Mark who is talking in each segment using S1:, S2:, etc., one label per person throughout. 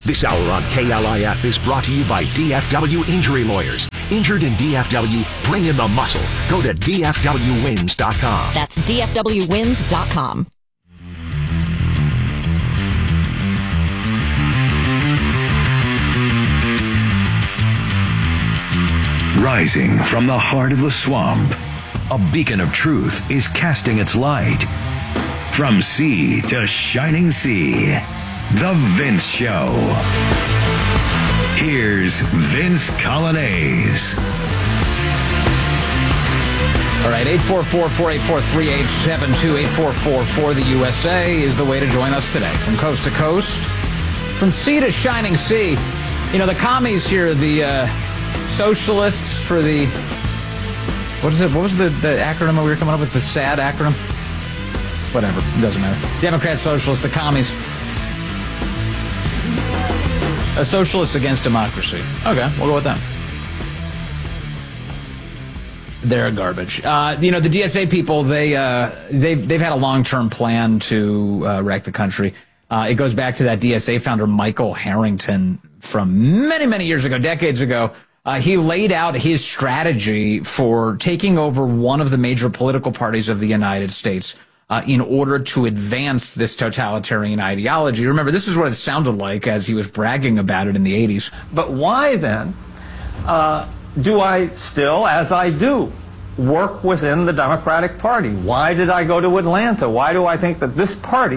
S1: This hour on KLIF is brought to you by DFW Injury Lawyers. Injured in DFW? Bring in the muscle. Go to DFWWins.com.
S2: That's DFWWins.com.
S3: Rising from the heart of the swamp, a beacon of truth is casting its light. From sea to shining sea, The Vince Show. Here's Vince Coglianese.
S4: All right, 844-484-3872, 844 the USA is the way to join us today. From coast to coast, from sea to shining sea. You know, the commies here, the socialists for the, what was the acronym we were coming up with? The SAD acronym? Whatever, it doesn't matter. Democrats, socialists, the commies. A socialist against democracy. Okay, we'll go with that. They're garbage. The DSA people, they've had a long-term plan to wreck the country. It goes back to that DSA founder, Michael Harrington, from many, many years ago, decades ago. He laid out his strategy for taking over one of the major political parties of the United States in order to advance this totalitarian ideology. Remember, this is what it sounded like as he was bragging about it in the 80s.
S5: But why then do I still, as I do, work within the Democratic Party? Why did I go to Atlanta? Why do I think that this party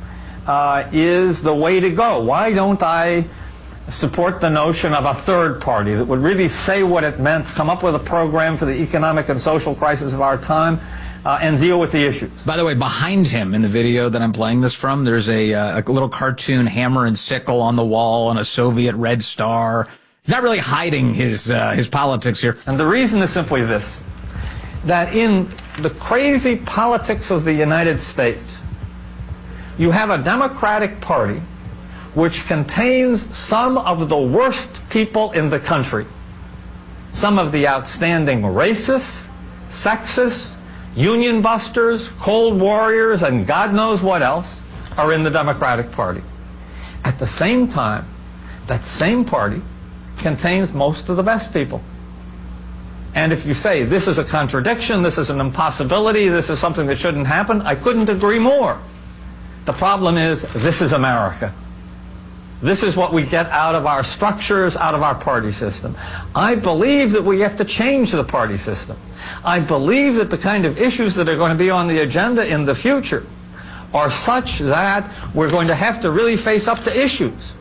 S5: is the way to go? Why don't I support the notion of a third party that would really say what it meant, come up with a program for the economic and social crisis of our time, and deal with the issues?
S4: By the way, behind him in the video that I'm playing this from, there's a little cartoon hammer and sickle on the wall and a Soviet red star. He's not really hiding his politics here.
S5: And the reason is simply this, that in the crazy politics of the United States, you have a Democratic Party which contains some of the worst people in the country. Some of the outstanding racists, sexists, union busters, cold warriors, and God knows what else are in the Democratic Party. At the same time, that same party contains most of the best people. And if you say this is a contradiction, this is an impossibility, this is something that shouldn't happen, I couldn't agree more. The problem is, this is America. This is what we get out of our structures, out of our party system. I believe that we have to change the party system. I believe that the kind of issues that are going to be on the agenda in the future are such that we're going to have to really face up to issues.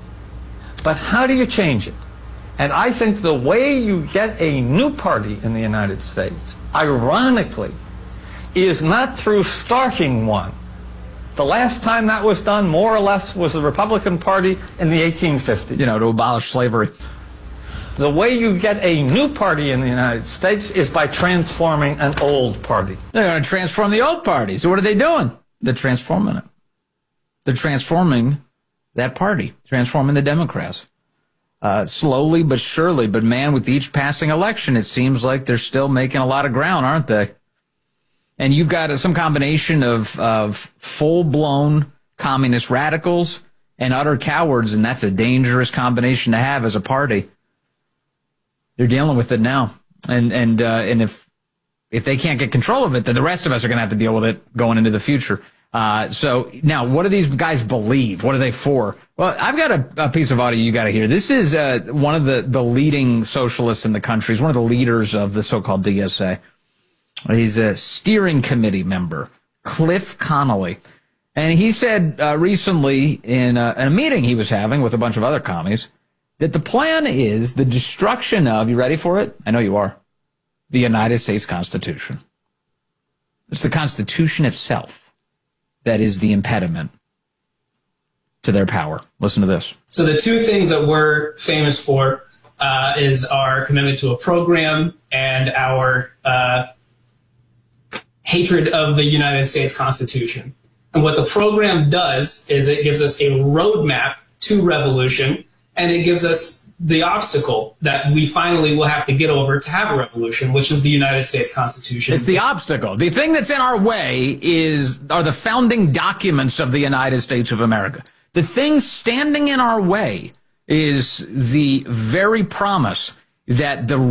S5: But how do you change it? And I think the way you get a new party in the United States, ironically, is not through starting one. The last time that was done, more or less, was the Republican Party in the 1850s.
S4: You know, to abolish slavery.
S5: The way you get a new party in the United States is by transforming an old party.
S4: They're going to transform the old party. So what are they doing? They're transforming it. They're transforming that party, transforming the Democrats. Slowly but surely, but man, with each passing election, it seems like they're still making a lot of ground, aren't they? And you've got some combination of full-blown communist radicals and utter cowards, and that's a dangerous combination to have as a party. They're dealing with it now, and if they can't get control of it, then the rest of us are going to have to deal with it going into the future. So now, what do these guys believe? What are they for? Well, I've got a piece of audio you got to hear. This is one of the leading socialists in the country. He's one of the leaders of the so-called DSA. He's a steering committee member, Cliff Connolly. And he said recently in a meeting he was having with a bunch of other commies that the plan is the destruction of, you ready for it? I know you are, the United States Constitution. It's the Constitution itself that is the impediment to their power. Listen to this.
S6: So the two things that we're famous for is our commitment to a program and our hatred of the United States Constitution. And what the program does is it gives us a roadmap to revolution, and it gives us the obstacle that we finally will have to get over to have a revolution, which is the United States Constitution.
S4: It's the obstacle. The thing that's in our way are the founding documents of the United States of America. The thing standing in our way is the very promise that the